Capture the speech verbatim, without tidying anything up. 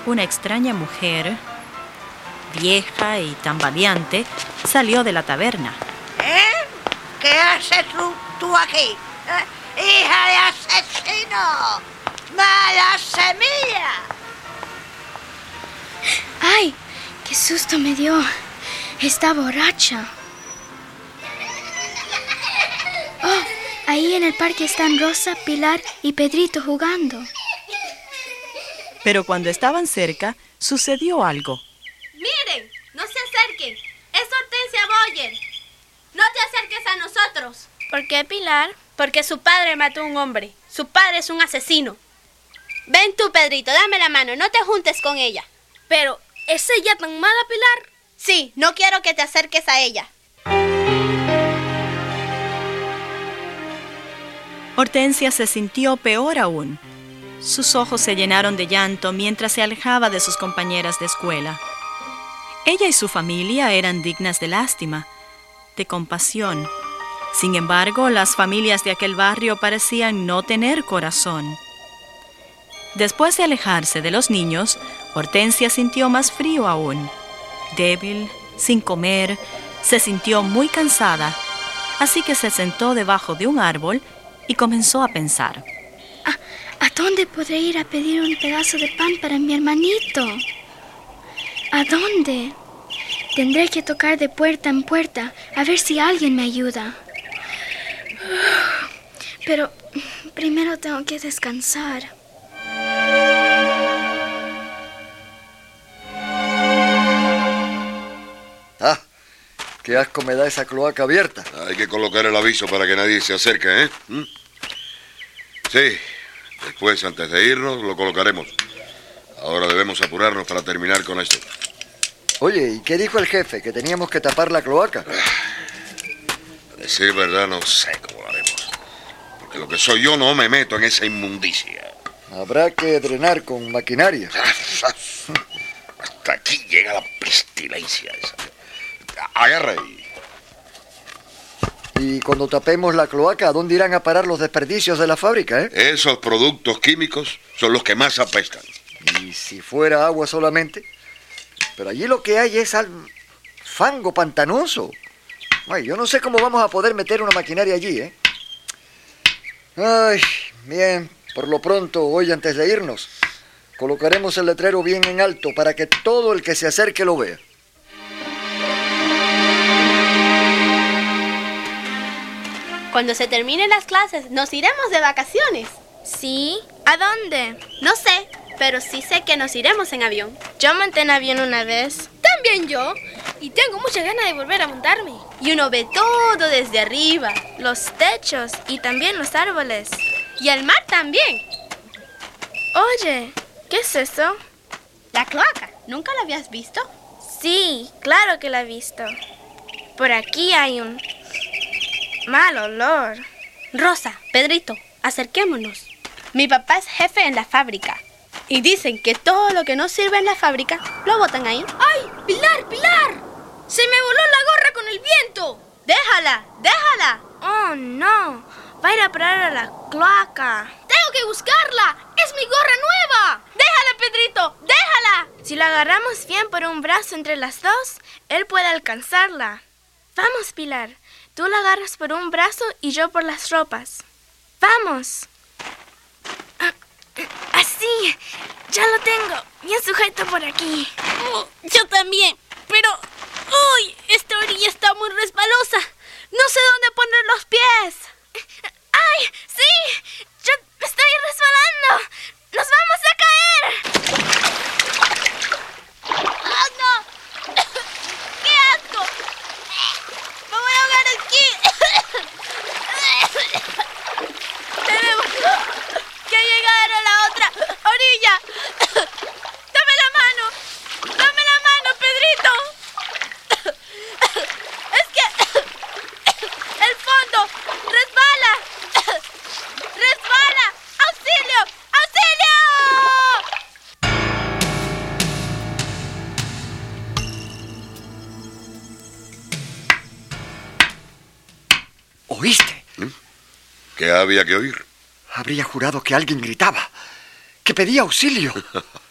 una extraña mujer, vieja y tambaleante, salió de la taberna. ¿Eh? ¿Qué haces tú, tú aquí? ¿Eh? ¡Hija de asesino! ¡Mala semilla! ¡Ay! ¡Qué susto me dio! Está borracha. Oh, ahí en el parque están Rosa, Pilar y Pedrito jugando. Pero cuando estaban cerca, sucedió algo. ¡Miren! ¡No se acerquen! ¡Es Hortensia Boyer! ¡No te acerques a nosotros! ¿Por qué, Pilar? Porque su padre mató a un hombre. Su padre es un asesino. Ven tú, Pedrito, dame la mano. No te juntes con ella. Pero, ¿es ella tan mala, Pilar? Sí, no quiero que te acerques a ella. Hortensia se sintió peor aún. Sus ojos se llenaron de llanto mientras se alejaba de sus compañeras de escuela. Ella y su familia eran dignas de lástima, de compasión. Sin embargo, las familias de aquel barrio parecían no tener corazón. Después de alejarse de los niños, Hortensia sintió más frío aún. Débil, sin comer, se sintió muy cansada, así que se sentó debajo de un árbol y comenzó a pensar. ¿A, ¿A dónde podré ir a pedir un pedazo de pan para mi hermanito? ¿A dónde? Tendré que tocar de puerta en puerta a ver si alguien me ayuda. Pero primero tengo que descansar. Ah, qué asco me da esa cloaca abierta. Hay que colocar el aviso para que nadie se acerque, ¿eh? ¿Mm? Sí, después, antes de irnos, lo colocaremos. Ahora debemos apurarnos para terminar con esto. Oye, ¿y qué dijo el jefe? ¿Que teníamos que tapar la cloaca? A decir verdad, no sé cómo lo haremos. Porque lo que soy yo no me meto en esa inmundicia. Habrá que drenar con maquinaria. Hasta aquí llega la pestilencia esa. Agarra ahí. Y cuando tapemos la cloaca, ¿a dónde irán a parar los desperdicios de la fábrica, eh? Esos productos químicos son los que más apestan. ¿Y si fuera agua solamente? Pero allí lo que hay es al... fango pantanoso. Ay, yo no sé cómo vamos a poder meter una maquinaria allí, ¿eh? Ay, bien. Por lo pronto, hoy antes de irnos, colocaremos el letrero bien en alto para que todo el que se acerque lo vea. Cuando se terminen las clases, nos iremos de vacaciones. ¿Sí? ¿A dónde? No sé, pero sí sé que nos iremos en avión. Yo monté en avión una vez. También yo. Y tengo muchas ganas de volver a montarme. Y uno ve todo desde arriba. Los techos y también los árboles. Y el mar también. Oye, ¿qué es eso? La cloaca. ¿Nunca la habías visto? Sí, claro que la he visto. Por aquí hay un mal olor. Rosa, Pedrito, acerquémonos. Mi papá es jefe en la fábrica. Y dicen que todo lo que no sirve en la fábrica lo botan ahí. ¡Ay, Pilar, Pilar! ¡Se me voló la gorra con el viento! ¡Déjala, déjala! ¡Oh, no! Va a ir a parar a la cloaca. ¡Tengo que buscarla! ¡Es mi gorra nueva! ¡Déjala, Pedrito! ¡Déjala! Si la agarramos bien por un brazo entre las dos, él puede alcanzarla. Vamos, Pilar. Tú la agarras por un brazo y yo por las ropas. ¡Vamos! Así. Ya lo tengo. Bien sujeto por aquí. Oh, yo también. Pero... ¡Uy! Esta orilla está muy resbalosa. No sé dónde poner los pies. ¡Ay! ¡Sí! ¡Yo me estoy resbalando! ¡Nos vamos a caer! ¡Ah, no! ¡Qué asco! ¡Me voy a ahogar aquí! ¡Tenemos que llegar a la otra orilla! ¡Dame la mano! ¡Dame la mano, Pedrito! ¡Es que... el fondo resbala! ¡Resbala! ¡Auxilio! ¡Auxilio! ¿Oíste? ¿Mm? ¿Qué había que oír? Habría jurado que alguien gritaba, que pedía auxilio.